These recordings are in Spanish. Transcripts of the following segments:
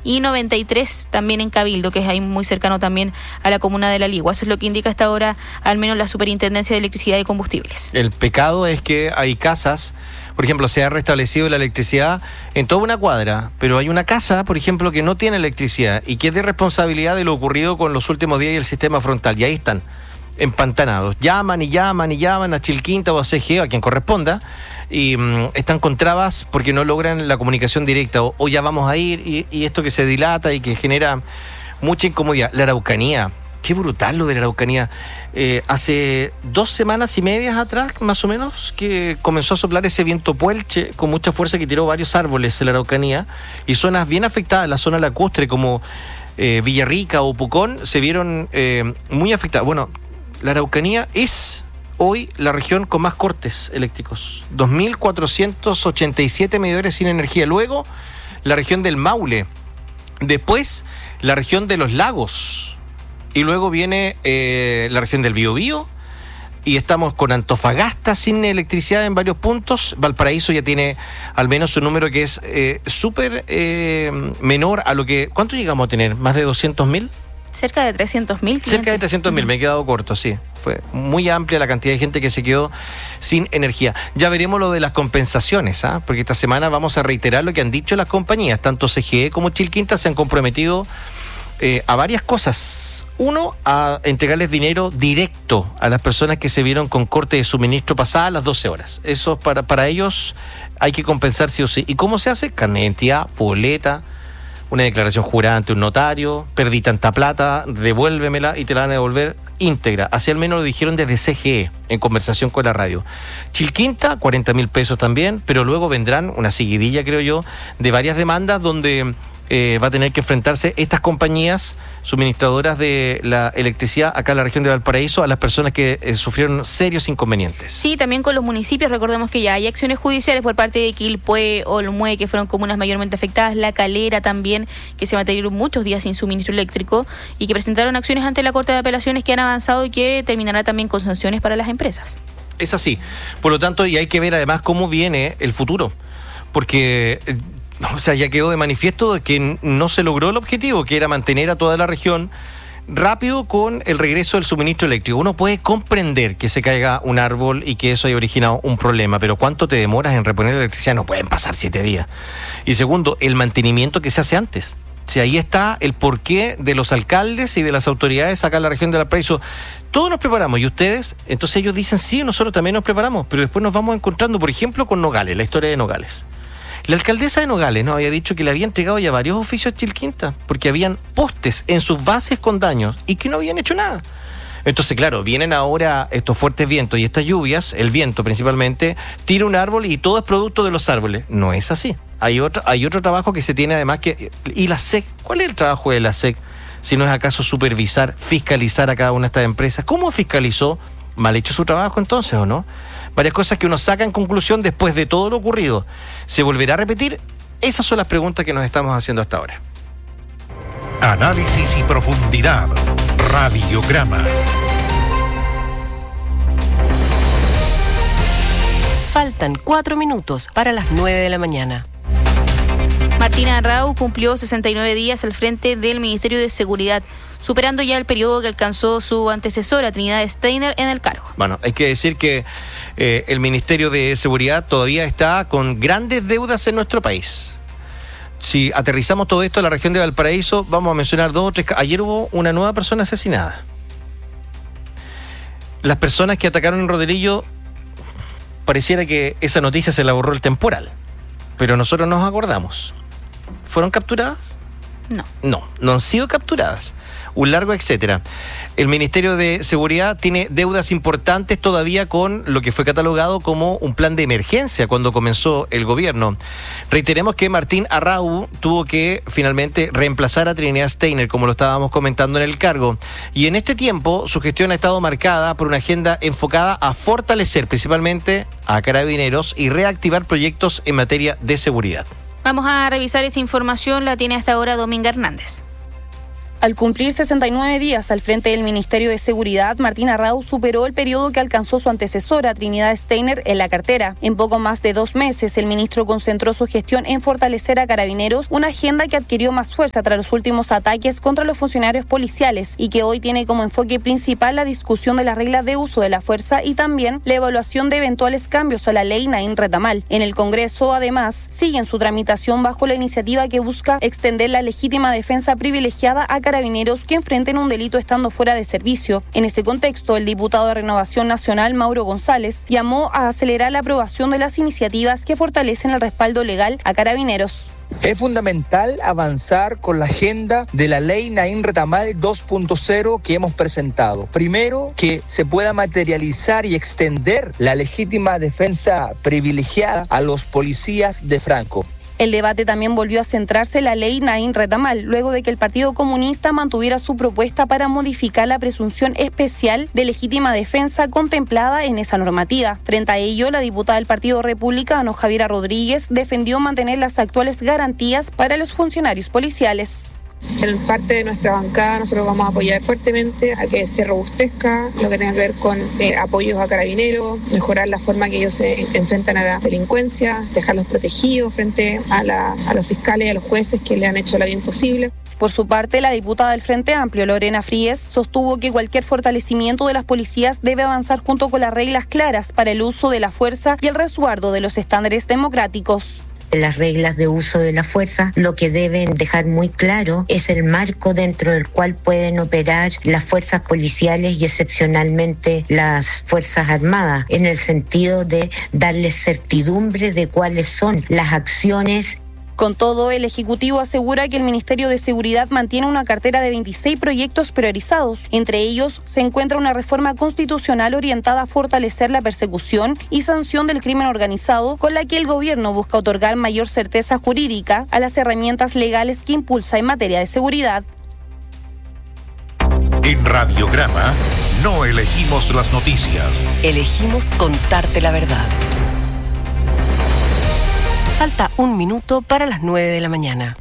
y 93 también en Cabildo, que es ahí muy cercano también a la comuna de La Ligua. Eso es lo que indica hasta ahora al menos la Superintendencia de Electricidad y Combustibles. El pecado es que hay casas, por ejemplo, se ha restablecido la electricidad en toda una cuadra, pero hay una casa, por ejemplo, que no tiene electricidad y que es de responsabilidad de lo ocurrido con los últimos días y el sistema frontal, y ahí están empantanados, llaman a Chilquinta o a CGE, a quien corresponda, y están con trabas porque no logran la comunicación directa, o ya vamos a ir, y esto que se dilata y que genera mucha incomodidad. La Araucanía, qué brutal lo de la Araucanía. Hace 2 semanas y media atrás, más o menos, que comenzó a soplar ese viento puelche con mucha fuerza que tiró varios árboles en la Araucanía, y zonas bien afectadas, la zona lacustre como Villarrica o Pucón, se vieron muy afectadas. Bueno, la Araucanía es hoy la región con más cortes eléctricos, 2.487 medidores sin energía. Luego, la región del Maule, después la región de los lagos, y luego viene la región del Biobío, y estamos con Antofagasta sin electricidad en varios puntos. Valparaíso ya tiene al menos un número que es súper menor a lo que... ¿Cuánto llegamos a tener? ¿Más de 200.000? Cerca de 300.000. Cerca de 300.000, me he quedado corto, sí. Fue muy amplia la cantidad de gente que se quedó sin energía. Ya veremos lo de las compensaciones, porque esta semana vamos a reiterar lo que han dicho las compañías. Tanto CGE como Chilquinta se han comprometido a varias cosas. Uno, a entregarles dinero directo a las personas que se vieron con corte de suministro pasadas las 12 horas. Eso para ellos hay que compensar sí o sí. ¿Y cómo se hace? Carnet de identidad, boleta, una declaración jurada ante un notario, perdí tanta plata, devuélvemela y te la van a devolver íntegra. Así al menos lo dijeron desde CGE en conversación con la radio. Chilquinta, 40.000 pesos también, pero luego vendrán una seguidilla, creo yo, de varias demandas donde va a tener que enfrentarse estas compañías suministradoras de la electricidad acá en la región de Valparaíso a las personas que sufrieron serios inconvenientes. Sí, también con los municipios. Recordemos que ya hay acciones judiciales por parte de Quilpué, Olmué, que fueron comunas mayormente afectadas, La Calera también, que se mantuvieron muchos días sin suministro eléctrico y que presentaron acciones ante la Corte de Apelaciones que han avanzado y que terminará también con sanciones para las empresas. Es así. Por lo tanto, y hay que ver además cómo viene el futuro, porque... O sea, ya quedó de manifiesto que no se logró el objetivo, que era mantener a toda la región rápido con el regreso del suministro eléctrico. Uno puede comprender que se caiga un árbol y que eso haya originado un problema, pero ¿cuánto te demoras en reponer la electricidad? No pueden pasar 7 días. Y segundo, el mantenimiento que se hace antes. O sea, ahí está el porqué de los alcaldes y de las autoridades acá en la región de Valparaíso. Todos nos preparamos, ¿y ustedes? Entonces ellos dicen, sí, nosotros también nos preparamos, pero después nos vamos encontrando, por ejemplo, con Nogales, la historia de Nogales. La alcaldesa de Nogales nos había dicho que le había entregado ya varios oficios a Chilquinta porque habían postes en sus bases con daños y que no habían hecho nada. Entonces, claro, vienen ahora estos fuertes vientos y estas lluvias, el viento principalmente, tira un árbol y todo es producto de los árboles. No es así. Hay otro trabajo que se tiene además que... ¿Y la SEC? ¿Cuál es el trabajo de la SEC? Si no es acaso supervisar, fiscalizar a cada una de estas empresas. ¿Cómo fiscalizó? ¿Mal hecho su trabajo entonces o no? Varias cosas que uno saca en conclusión después de todo lo ocurrido. ¿Se volverá a repetir? Esas son las preguntas que nos estamos haciendo hasta ahora. Análisis y profundidad. Radiograma. Faltan 4 minutos para las 9 de la mañana. Martina Arrau cumplió 69 días al frente del Ministerio de Seguridad, superando ya el periodo que alcanzó su antecesora, Trinidad Steiner, en el cargo. Bueno, hay que decir que el Ministerio de Seguridad todavía está con grandes deudas en nuestro país. Si aterrizamos todo esto en la región de Valparaíso, vamos a mencionar 2 o 3. Ayer hubo una nueva persona asesinada. Las personas que atacaron en Roderillo, pareciera que esa noticia se la borró el temporal, pero nosotros nos acordamos. ¿Fueron capturadas? No han sido capturadas. Un largo etcétera. El Ministerio de Seguridad tiene deudas importantes todavía con lo que fue catalogado como un plan de emergencia cuando comenzó el gobierno. Reiteremos que Martín Arrau tuvo que finalmente reemplazar a Trinidad Steiner, como lo estábamos comentando en el cargo. Y en este tiempo su gestión ha estado marcada por una agenda enfocada a fortalecer principalmente a Carabineros y reactivar proyectos en materia de seguridad. Vamos a revisar esa información, la tiene hasta ahora Dominga Hernández. Al cumplir 69 días al frente del Ministerio de Seguridad, Martín Arrau superó el periodo que alcanzó su antecesora, Trinidad Steiner, en la cartera. En poco más de 2 meses, el ministro concentró su gestión en fortalecer a Carabineros, una agenda que adquirió más fuerza tras los últimos ataques contra los funcionarios policiales y que hoy tiene como enfoque principal la discusión de las reglas de uso de la fuerza y también la evaluación de eventuales cambios a la ley Naín Retamal. En el Congreso, además, siguen su tramitación bajo la iniciativa que busca extender la legítima defensa privilegiada a Carabineros que enfrenten un delito estando fuera de servicio. En ese contexto, el diputado de Renovación Nacional, Mauro González, llamó a acelerar la aprobación de las iniciativas que fortalecen el respaldo legal a Carabineros. Es fundamental avanzar con la agenda de la ley Naín Retamal 2.0 que hemos presentado. Primero, que se pueda materializar y extender la legítima defensa privilegiada a los policías de Franco. El debate también volvió a centrarse en la ley Naín Retamal, luego de que el Partido Comunista mantuviera su propuesta para modificar la presunción especial de legítima defensa contemplada en esa normativa. Frente a ello, la diputada del Partido Republicano, Javiera Rodríguez, defendió mantener las actuales garantías para los funcionarios policiales. En parte de nuestra bancada nosotros vamos a apoyar fuertemente a que se robustezca lo que tenga que ver con apoyos a Carabineros, mejorar la forma que ellos se enfrentan a la delincuencia, dejarlos protegidos frente a los fiscales y a los jueces que le han hecho la vida imposible. Por su parte, la diputada del Frente Amplio, Lorena Fríes, sostuvo que cualquier fortalecimiento de las policías debe avanzar junto con las reglas claras para el uso de la fuerza y el resguardo de los estándares democráticos. Las reglas de uso de la fuerza lo que deben dejar muy claro es el marco dentro del cual pueden operar las fuerzas policiales y excepcionalmente las Fuerzas Armadas, en el sentido de darles certidumbre de cuáles son las acciones. Con todo, el Ejecutivo asegura que el Ministerio de Seguridad mantiene una cartera de 26 proyectos priorizados. Entre ellos se encuentra una reforma constitucional orientada a fortalecer la persecución y sanción del crimen organizado, con la que el gobierno busca otorgar mayor certeza jurídica a las herramientas legales que impulsa en materia de seguridad. En Radiograma no elegimos las noticias. Elegimos contarte la verdad. Falta 1 minuto para las 9 de la mañana.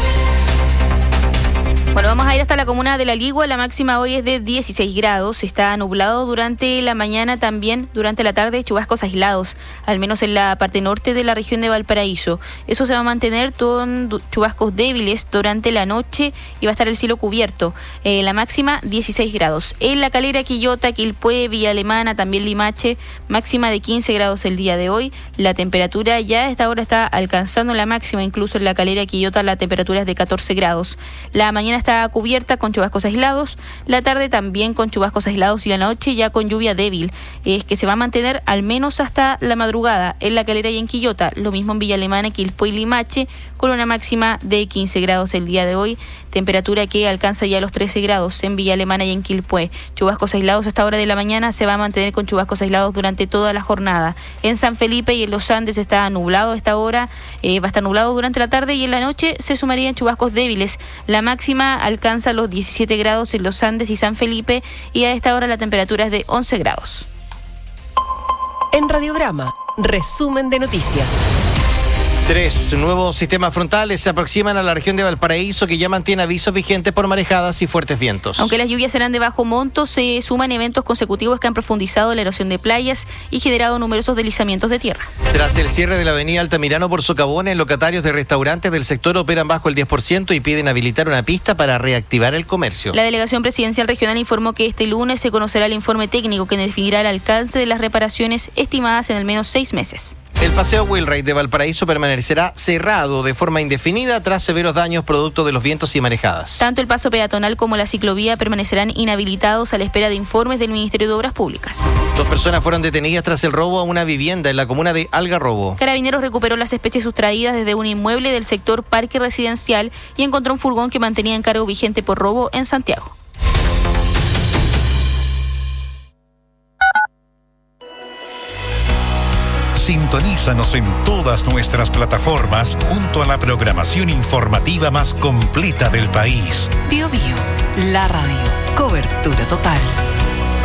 Bueno, vamos a ir hasta la comuna de La Ligua. La máxima hoy es de 16 grados. Está nublado durante la mañana, también durante la tarde chubascos aislados, al menos en la parte norte de la región de Valparaíso. Eso se va a mantener con chubascos débiles durante la noche y va a estar el cielo cubierto. La máxima 16 grados. En La Calera, Quillota, Quilpué, Villa Alemana, también Limache, máxima de 15 grados el día de hoy. La temperatura ya a esta hora está alcanzando la máxima, incluso en La Calera, Quillota, la temperatura es de 14 grados. La mañana está cubierta con chubascos aislados, la tarde también con chubascos aislados y la noche ya con lluvia débil, es que se va a mantener al menos hasta la madrugada en La Calera y en Quillota, lo mismo en Villa Alemana, Quilpué y Limache, con una máxima de 15 grados el día de hoy, temperatura que alcanza ya los 13 grados en Villa Alemana y en Quilpué. Chubascos aislados a esta hora de la mañana, se va a mantener con chubascos aislados durante toda la jornada. En San Felipe y en Los Andes está nublado a esta hora, va a estar nublado durante la tarde y en la noche se sumarían chubascos débiles. La máxima alcanza los 17 grados en Los Andes y San Felipe y a esta hora la temperatura es de 11 grados. En Radiograma, resumen de noticias. 3 nuevos sistemas frontales se aproximan a la región de Valparaíso, que ya mantiene avisos vigentes por marejadas y fuertes vientos. Aunque las lluvias serán de bajo monto, se suman eventos consecutivos que han profundizado la erosión de playas y generado numerosos deslizamientos de tierra. Tras el cierre de la avenida Altamirano por Socavón, locatarios de restaurantes del sector operan bajo el 10% y piden habilitar una pista para reactivar el comercio. La delegación presidencial regional informó que este lunes se conocerá el informe técnico que definirá el alcance de las reparaciones estimadas en al menos 6 meses. El paseo Wheelwright de Valparaíso permanecerá cerrado de forma indefinida tras severos daños producto de los vientos y marejadas. Tanto el paso peatonal como la ciclovía permanecerán inhabilitados a la espera de informes del Ministerio de Obras Públicas. 2 personas fueron detenidas tras el robo a una vivienda en la comuna de Algarrobo. Carabineros recuperó las especies sustraídas desde un inmueble del sector Parque Residencial y encontró un furgón que mantenía encargo vigente por robo en Santiago. Sintonízanos en todas nuestras plataformas junto a la programación informativa más completa del país. Bio Bio, la radio. Cobertura total.